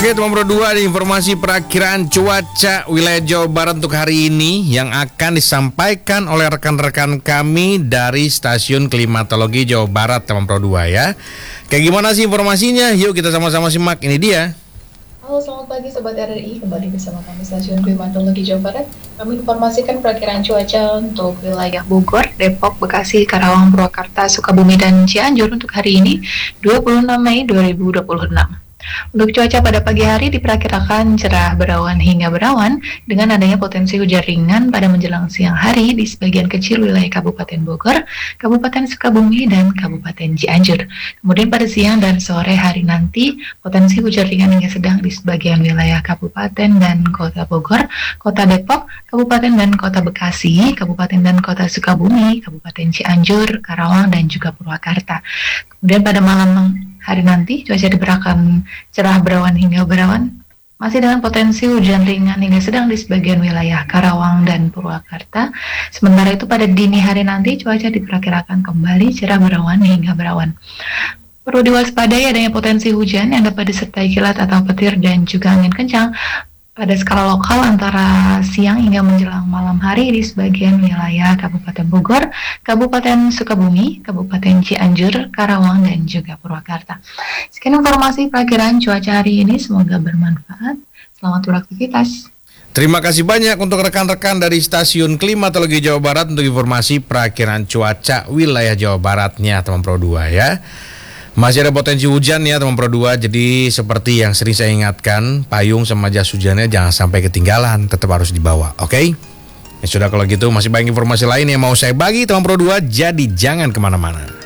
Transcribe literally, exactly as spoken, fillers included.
Oke teman Pro dua, ada informasi perakiraan cuaca wilayah Jawa Barat untuk hari ini yang akan disampaikan oleh rekan-rekan kami dari Stasiun Klimatologi Jawa Barat teman Pro dua ya. Kayak gimana sih informasinya? Yuk kita sama-sama simak, ini dia. Halo, selamat pagi Sobat R R I, kembali bersama kami Stasiun Klimatologi Jawa Barat. Kami informasikan perakiraan cuaca untuk wilayah Bogor, Depok, Bekasi, Karawang, Purwakarta, Sukabumi, dan Cianjur untuk hari ini dua puluh enam Mei dua ribu dua puluh enam. Untuk cuaca pada pagi hari diperkirakan cerah berawan hingga berawan dengan adanya potensi hujan ringan pada menjelang siang hari di sebagian kecil wilayah Kabupaten Bogor, Kabupaten Sukabumi, dan Kabupaten Cianjur. Kemudian pada siang dan sore hari nanti potensi hujan ringan hingga sedang di sebagian wilayah Kabupaten dan Kota Bogor, Kota Depok, Kabupaten dan Kota Bekasi, Kabupaten dan Kota Sukabumi, Kabupaten Cianjur, Karawang, dan juga Purwakarta. Kemudian pada malam hari nanti cuaca diperkirakan cerah berawan hingga berawan masih dengan potensi hujan ringan hingga sedang di sebagian wilayah Karawang dan Purwakarta. Sementara itu pada dini hari nanti cuaca diperkirakan kembali cerah berawan hingga berawan. Perlu diwaspadai adanya potensi hujan yang dapat disertai kilat atau petir dan juga angin kencang pada skala lokal antara siang hingga menjelang malam hari di sebagian wilayah Kabupaten Bogor, Kabupaten Sukabumi, Kabupaten Cianjur, Karawang, dan juga Purwakarta. Sekian informasi perakiraan cuaca hari ini, semoga bermanfaat. Selamat beraktivitas. Terima kasih banyak untuk rekan-rekan dari Stasiun Klimatologi Jawa Barat untuk informasi perakiraan cuaca wilayah Jawa Baratnya teman Pro dua ya. Masih ada potensi hujan ya teman Pro dua, jadi seperti yang sering saya ingatkan, payung sama jas hujannya jangan sampai ketinggalan, tetap harus dibawa, oke? Okay? Ya sudah kalau gitu, masih banyak informasi lain yang mau saya bagi teman Pro dua, jadi jangan kemana-mana.